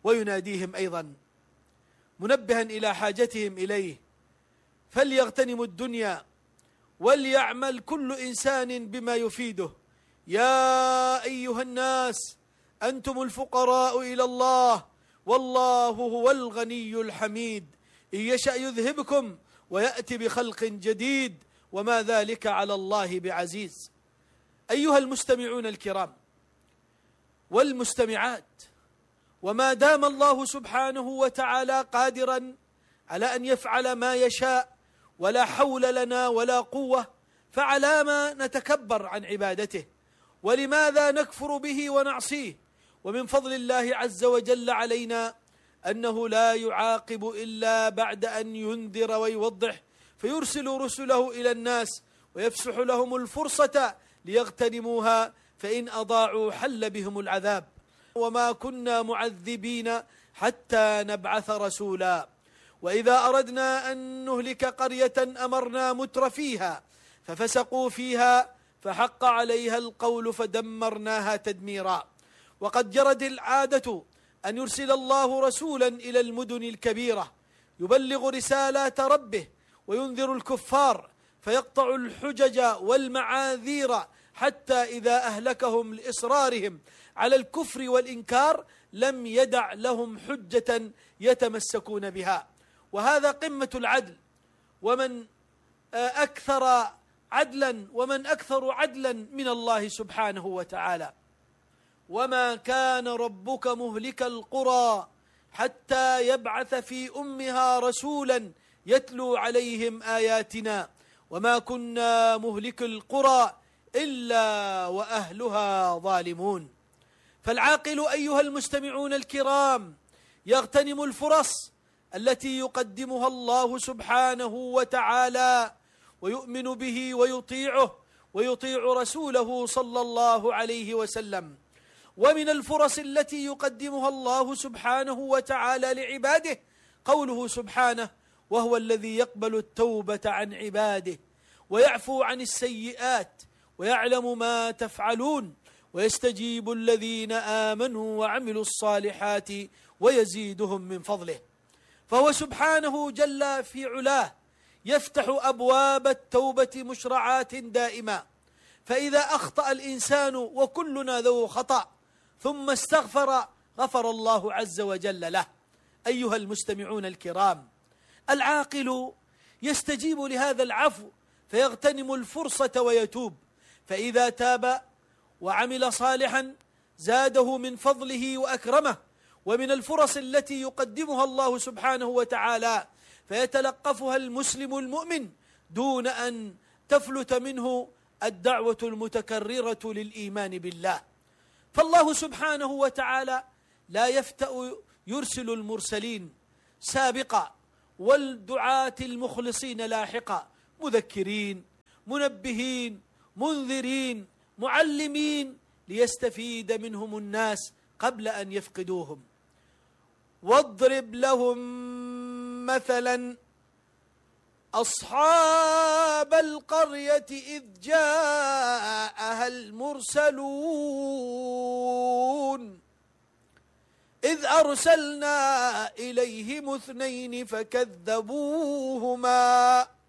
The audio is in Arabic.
ويناديهم أيضا منبها إلى حاجتهم إليه: فليغتنموا الدنيا وليعمل كل إنسان بما يفيده. يا أيها الناس أنتم الفقراء إلى الله والله هو الغني الحميد، إن يشأ يذهبكم ويأتي بخلق جديد وما ذلك على الله بعزيز. أيها المستمعون الكرام والمستمعات، وما دام الله سبحانه وتعالى قادرا على أن يفعل ما يشاء ولا حول لنا ولا قوة، فعلى ما نتكبر عن عبادته؟ ولماذا نكفر به ونعصيه؟ ومن فضل الله عز وجل علينا أنه لا يعاقب إلا بعد أن ينذر ويوضح، فيرسل رسله إلى الناس ويفسح لهم الفرصة ليغتنموها، فإن أضاعوا حل بهم العذاب. وما كنا معذبين حتى نبعث رسولا، وإذا أردنا أن نهلك قرية أمرنا متر فيها ففسقوا فيها فحق عليها القول فدمرناها تدميرا. وقد جرت العادة أن يرسل الله رسولا إلى المدن الكبيرة يبلغ رسالات ربه وينذر الكفار، فيقطع الحجج والمعاذير حتى إذا أهلكهم لإصرارهم على الكفر والإنكار لم يدع لهم حجة يتمسكون بها. وهذا قمة العدل، ومن أكثر عدلا ومن أكثر عدلا من الله سبحانه وتعالى. وما كان ربك مهلك القرى حتى يبعث في أمها رسولا يتلو عليهم آياتنا وما كنا مهلك القرى إلا وأهلها ظالمون. فالعاقل أيها المستمعون الكرام يغتنم الفرص التي يقدمها الله سبحانه وتعالى ويؤمن به ويطيعه ويطيع رسوله صلى الله عليه وسلم. ومن الفرص التي يقدمها الله سبحانه وتعالى لعباده قوله سبحانه: وهو الذي يقبل التوبة عن عباده ويعفو عن السيئات ويعلم ما تفعلون ويستجيب الذين آمنوا وعملوا الصالحات ويزيدهم من فضله. فهو سبحانه جل في علاه يفتح أبواب التوبة مشرعات دائما، فإذا أخطأ الإنسان وكلنا ذو خطأ ثم استغفر غفر الله عز وجل له. أيها المستمعون الكرام، العاقل يستجيب لهذا العفو فيغتنم الفرصة ويتوب، فإذا تاب وعمل صالحا زاده من فضله وأكرمه. ومن الفرص التي يقدمها الله سبحانه وتعالى فيتلقفها المسلم المؤمن دون أن تفلت منه الدعوة المتكررة للإيمان بالله. فالله سبحانه وتعالى لا يفتأ يرسل المرسلين سابقا والدعاة المخلصين لاحقا، مذكرين منبهين منذرين معلمين ليستفيد منهم الناس قبل أن يفقدوهم. واضرب لهم مثلا أصحاب القرية إذ جاءها المرسلون إذ أرسلنا إليهم 2 فكذبوهما